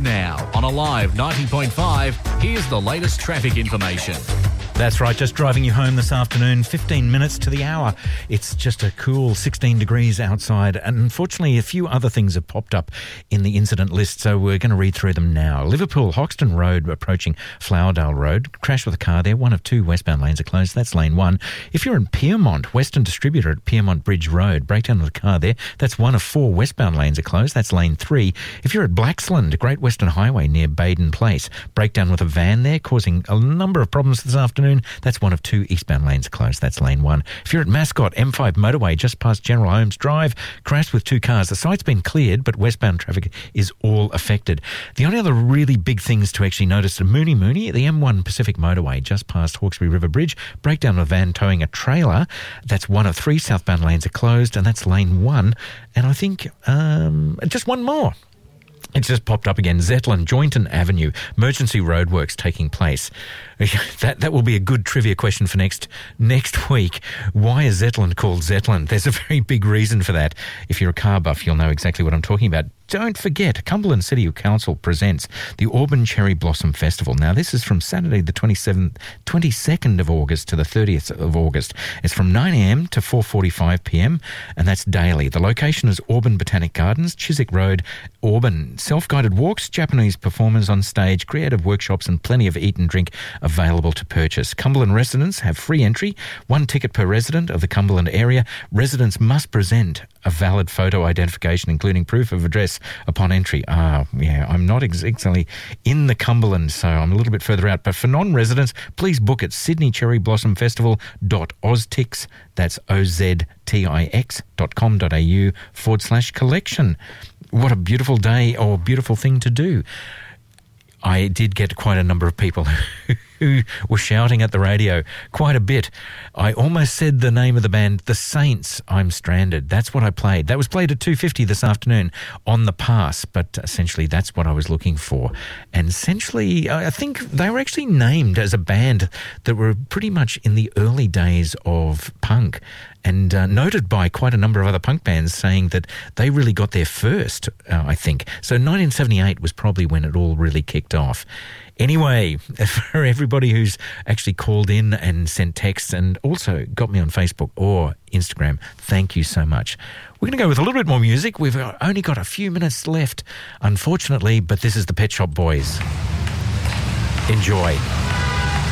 now on Alive 90.5. Here's the latest traffic information. That's right, just driving you home this afternoon, 15 minutes to the hour. It's just a cool 16 degrees outside, and unfortunately a few other things have popped up in the incident list, so we're going to read through them now. Liverpool, Hoxton Road approaching Flowerdale Road, crash with a car there, one of two westbound lanes are closed, that's lane 1. If you're in Pyrmont, Western Distributor at Pyrmont Bridge Road, breakdown of the car there, that's one of 4 westbound lanes are closed, that's lane 3. If you're at Blaxland, Great Western Highway near Baden Place, breakdown with a van there causing a number of problems this afternoon. That's one of 2 eastbound lanes closed. That's lane 1. If you're at Mascot, M5 motorway just past General Holmes Drive, crashed with 2 cars. The site's been cleared, but westbound traffic is all affected. The only other really big things to actually notice are Mooney, the M1 Pacific motorway just past Hawkesbury River Bridge, breakdown of a van towing a trailer. That's one of 3 southbound lanes are closed, and that's lane 1. And I think just one more. It's just popped up again. Zetland, Joynton Avenue, emergency roadworks taking place. That will be a good trivia question for next week. Why is Zetland called Zetland? There's a very big reason for that. If you're a car buff, you'll know exactly what I'm talking about. Don't forget, Cumberland City Council presents the Auburn Cherry Blossom Festival. Now, this is from Saturday the 22nd of August to the 30th of August. It's from 9 a.m. to 4:45 p.m, and that's daily. The location is Auburn Botanic Gardens, Chiswick Road, Auburn. Self-guided walks, Japanese performers on stage, creative workshops, and plenty of eat and drink available to purchase. Cumberland residents have free entry, 1 ticket per resident of the Cumberland area. Residents must present a valid photo identification, including proof of address upon entry. I'm not exactly in the Cumberland, so I'm a little bit further out. But for non-residents, please book at sydneycherryblossom.oztix, that's oztix.com.au/collection. What a beautiful day or beautiful thing to do. I did get quite a number of people who were shouting at the radio quite a bit. I almost said the name of the band, The Saints, I'm Stranded. That's what I played. That was played at 2:50 this afternoon on the pass, but essentially that's what I was looking for. And essentially, I think they were actually named as a band that were pretty much in the early days of punk, and noted by quite a number of other punk bands saying that they really got there first, I think. So 1978 was probably when it all really kicked off. Anyway, for everybody who's actually called in and sent texts and also got me on Facebook or Instagram, thank you so much. We're going to go with a little bit more music. We've only got a few minutes left, unfortunately, but this is the Pet Shop Boys. Enjoy.